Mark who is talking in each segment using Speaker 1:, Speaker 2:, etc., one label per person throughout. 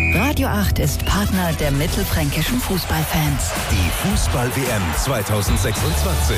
Speaker 1: Radio 8 ist Partner der mittelfränkischen Fußballfans.
Speaker 2: Die Fußball-WM 2026.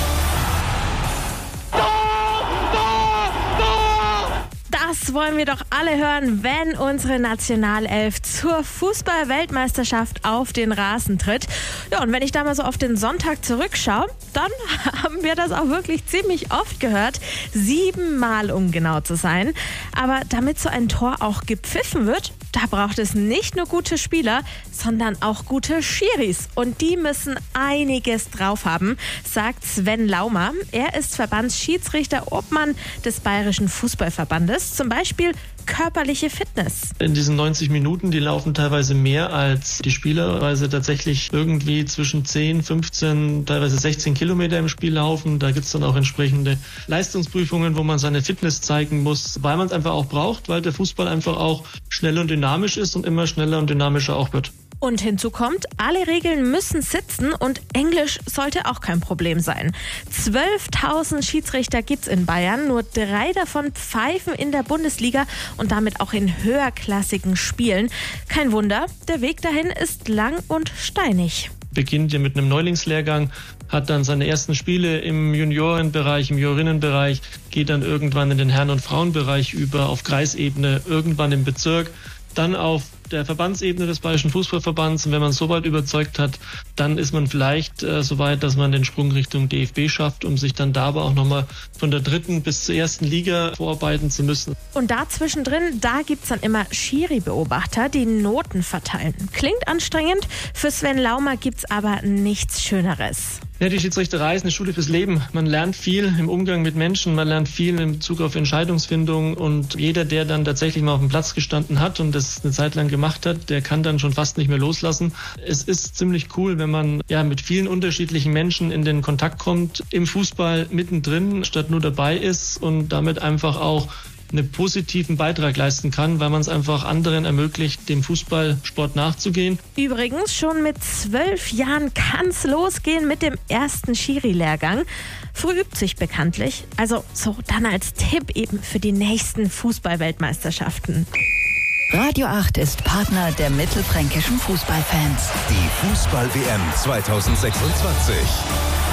Speaker 3: Das wollen wir doch alle hören, wenn unsere Nationalelf zur Fußball-Weltmeisterschaft auf den Rasen tritt. Ja, und wenn ich da mal so auf den Sonntag zurückschaue, dann haben wir das auch wirklich ziemlich oft gehört. 7-mal, um genau zu sein. Aber damit so ein Tor auch gepfiffen wird, da braucht es nicht nur gute Spieler, sondern auch gute Schiris. Und die müssen einiges drauf haben, sagt Sven Laumer. Er ist Verbandsschiedsrichter, Obmann des Bayerischen Fußballverbandes. Zum Beispiel körperliche Fitness.
Speaker 4: In diesen 90 Minuten, die laufen teilweise mehr als die Spieler, weil sie tatsächlich irgendwie zwischen 10, 15, teilweise 16 Kilometer im Spiel laufen. Da gibt es dann auch entsprechende Leistungsprüfungen, wo man seine Fitness zeigen muss, weil man es einfach auch braucht, weil der Fußball einfach auch schnell und dynamisch ist und immer schneller und dynamischer auch wird.
Speaker 3: Und hinzu kommt, alle Regeln müssen sitzen und Englisch sollte auch kein Problem sein. 12.000 Schiedsrichter gibt's in Bayern, nur 3 davon pfeifen in der Bundesliga und damit auch in höherklassigen Spielen. Kein Wunder, der Weg dahin ist lang und steinig.
Speaker 4: Beginnt ja mit einem Neulingslehrgang, hat dann seine ersten Spiele im Juniorenbereich, im Juniorinnenbereich, geht dann irgendwann in den Herren- und Frauenbereich über, auf Kreisebene, irgendwann im Bezirk, dann auf der Verbandsebene des Bayerischen Fußballverbands. Und wenn man so weit überzeugt hat, dann ist man vielleicht so weit, dass man den Sprung Richtung DFB schafft, um sich dann da aber auch nochmal von der 3. bis zur 1. Liga vorarbeiten zu müssen.
Speaker 3: Und da zwischendrin, da gibt's dann immer Schiri-Beobachter, die Noten verteilen. Klingt anstrengend, für Sven Laumer gibt's aber nichts Schöneres.
Speaker 4: Ja, die Schiedsrichterei ist eine Schule fürs Leben. Man lernt viel im Umgang mit Menschen, man lernt viel in Bezug auf Entscheidungsfindung und jeder, der dann tatsächlich mal auf dem Platz gestanden hat und das eine Zeit lang gemacht hat, der kann dann schon fast nicht mehr loslassen. Es ist ziemlich cool, wenn man mit vielen unterschiedlichen Menschen in den Kontakt kommt, im Fußball mittendrin statt nur dabei ist und damit einfach auch einen positiven Beitrag leisten kann, weil man es einfach anderen ermöglicht, dem Fußballsport nachzugehen.
Speaker 3: Übrigens, schon mit 12 Jahren kann's losgehen mit dem ersten Schiri-Lehrgang. Früh übt sich bekanntlich. Also so dann als Tipp eben für die nächsten Fußball-Weltmeisterschaften.
Speaker 1: Radio 8 ist Partner der mittelfränkischen Fußballfans.
Speaker 2: Die Fußball-WM 2026.